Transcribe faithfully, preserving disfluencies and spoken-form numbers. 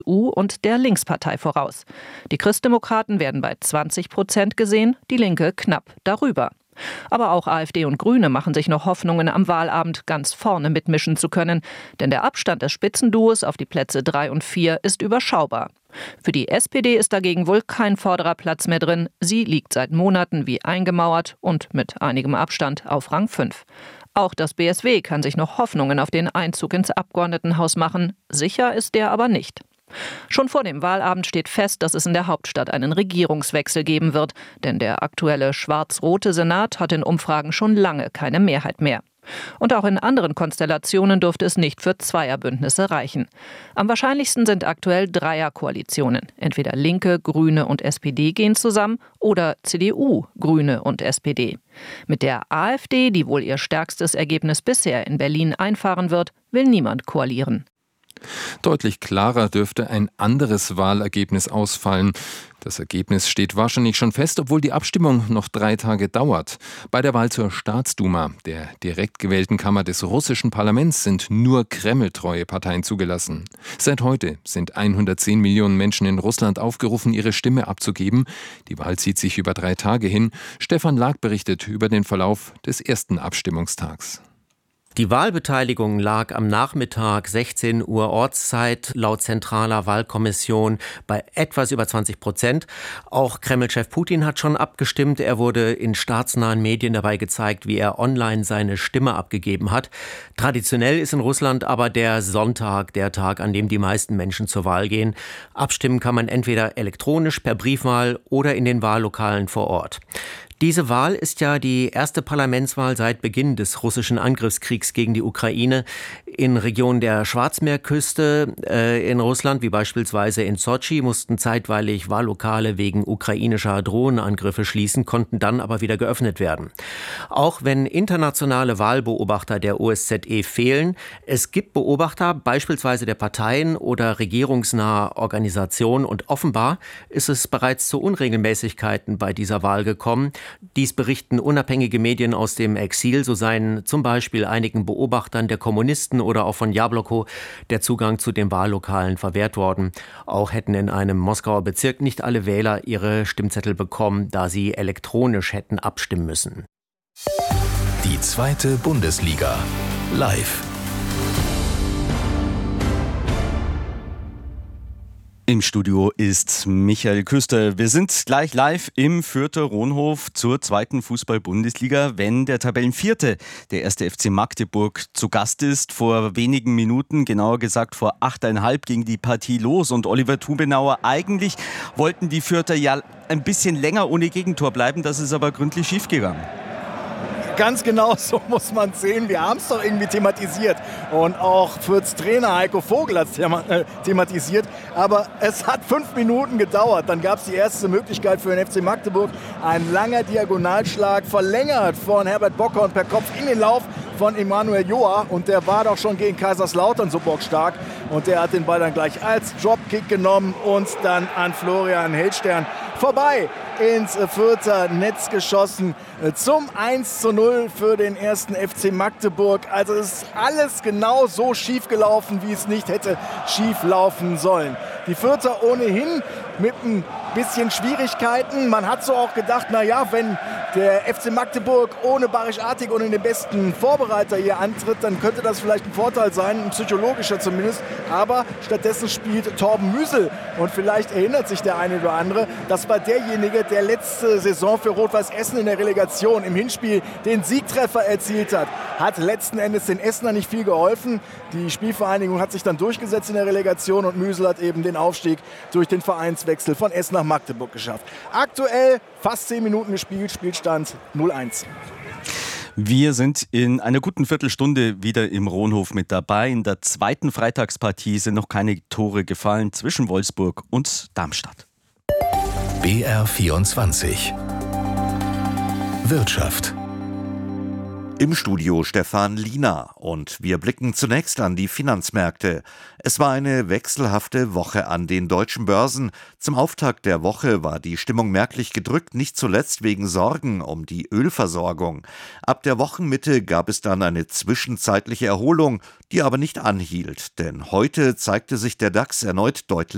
U und der Linkspartei voraus. Die Christdemokraten werden bei zwanzig Prozent gesehen, die Linke knapp darüber. Aber auch AfD und Grüne machen sich noch Hoffnungen, am Wahlabend ganz vorne mitmischen zu können. Denn der Abstand des Spitzenduos auf die Plätze drei und vier ist überschaubar. Für die S P D ist dagegen wohl kein vorderer Platz mehr drin. Sie liegt seit Monaten wie eingemauert und mit einigem Abstand auf Rang fünf. Auch das B S W kann sich noch Hoffnungen auf den Einzug ins Abgeordnetenhaus machen. Sicher ist der aber nicht. Schon vor dem Wahlabend steht fest, dass es in der Hauptstadt einen Regierungswechsel geben wird. Denn der aktuelle schwarz-rote Senat hat in Umfragen schon lange keine Mehrheit mehr. Und auch in anderen Konstellationen dürfte es nicht für Zweierbündnisse reichen. Am wahrscheinlichsten sind aktuell Dreierkoalitionen. Entweder Linke, Grüne und S P D gehen zusammen oder C D U, Grüne und S P D. Mit der AfD, die wohl ihr stärkstes Ergebnis bisher in Berlin einfahren wird, will niemand koalieren. Deutlich klarer dürfte ein anderes Wahlergebnis ausfallen. Das Ergebnis steht wahrscheinlich schon fest, obwohl die Abstimmung noch drei Tage dauert. Bei der Wahl zur Staatsduma, der direkt gewählten Kammer des russischen Parlaments, sind nur kremltreue Parteien zugelassen. Seit heute sind hundertzehn Millionen Menschen in Russland aufgerufen, ihre Stimme abzugeben. Die Wahl zieht sich über drei Tage hin. Stefan Lag berichtet über den Verlauf des ersten Abstimmungstags. Die Wahlbeteiligung lag am Nachmittag sechzehn Uhr Ortszeit laut zentraler Wahlkommission bei etwas über zwanzig Prozent. Auch Kreml-Chef Putin hat schon abgestimmt. Er wurde in staatsnahen Medien dabei gezeigt, wie er online seine Stimme abgegeben hat. Traditionell ist in Russland aber der Sonntag der Tag, an dem die meisten Menschen zur Wahl gehen. Abstimmen kann man entweder elektronisch, per Briefwahl oder in den Wahllokalen vor Ort. Diese Wahl ist ja die erste Parlamentswahl seit Beginn des russischen Angriffskriegs gegen die Ukraine. In Regionen der Schwarzmeerküste äh, in Russland, wie beispielsweise in Sotschi, mussten zeitweilig Wahllokale wegen ukrainischer Drohnenangriffe schließen, konnten dann aber wieder geöffnet werden. Auch wenn internationale Wahlbeobachter der O S Z E fehlen, es gibt Beobachter, beispielsweise der Parteien oder regierungsnaher Organisationen, und offenbar ist es bereits zu Unregelmäßigkeiten bei dieser Wahl gekommen. Dies berichten unabhängige Medien aus dem Exil. So seien zum Beispiel einigen Beobachtern der Kommunisten oder auch von Jabloko der Zugang zu den Wahllokalen verwehrt worden. Auch hätten in einem Moskauer Bezirk nicht alle Wähler ihre Stimmzettel bekommen, da sie elektronisch hätten abstimmen müssen. Die zweite Bundesliga live. Im Studio ist Michael Küster. Wir sind gleich live im Fürther Ronhof zur zweiten Fußball-Bundesliga, wenn der Tabellenvierte, der erste F C Magdeburg, zu Gast ist. Vor wenigen Minuten, genauer gesagt vor achteinhalb, ging die Partie los. Und Oliver Tubenauer, eigentlich wollten die Fürther ja ein bisschen länger ohne Gegentor bleiben. Das ist aber gründlich schiefgegangen. Ganz genau so muss man es sehen. Wir haben es doch irgendwie thematisiert. Und auch Fürths Trainer Heiko Vogel hat es thema- äh, thematisiert. Aber es hat fünf Minuten gedauert. Dann gab es die erste Möglichkeit für den F C Magdeburg. Ein langer Diagonalschlag, verlängert von Herbert Bocker und per Kopf in den Lauf von Emanuel Joa. Und der war doch schon gegen Kaiserslautern so bockstark. Und der hat den Ball dann gleich als Dropkick genommen und dann an Florian Hildstern vorbei ins Fürther Netz geschossen. Zum eins zu null für den ersten F C Magdeburg. Also es ist alles genau so schief gelaufen, wie es nicht hätte schief laufen sollen. Die Fürther ohnehin mit ein bisschen Schwierigkeiten. Man hat so auch gedacht, na ja, wenn der F C Magdeburg ohne Barisch Artig und in den besten Vorbereiter hier antritt, dann könnte das vielleicht ein Vorteil sein, ein psychologischer zumindest. Aber stattdessen spielt Torben Müsel. Und vielleicht erinnert sich der eine oder andere, das war derjenige, der letzte Saison für Rot-Weiß Essen in der Relegation im Hinspiel den Siegtreffer erzielt hat. Hat letzten Endes den Essener nicht viel geholfen. Die Spielvereinigung hat sich dann durchgesetzt in der Relegation und Müsel hat eben den Aufstieg durch den Vereinswechsel von Essen nach Magdeburg geschafft. Aktuell fast zehn Minuten gespielt, Spielstand null eins. Wir sind in einer guten Viertelstunde wieder im Ronhof mit dabei. In der zweiten Freitagspartie sind noch keine Tore gefallen zwischen Wolfsburg und Darmstadt. B R vierundzwanzig Wirtschaft. Im Studio Stefan Liener und wir blicken zunächst an die Finanzmärkte. Es war eine wechselhafte Woche an den deutschen Börsen. Zum Auftakt der Woche war die Stimmung merklich gedrückt, nicht zuletzt wegen Sorgen um die Ölversorgung. Ab der Wochenmitte gab es dann eine zwischenzeitliche Erholung, die aber nicht anhielt, denn heute zeigte sich der DAX erneut deutlich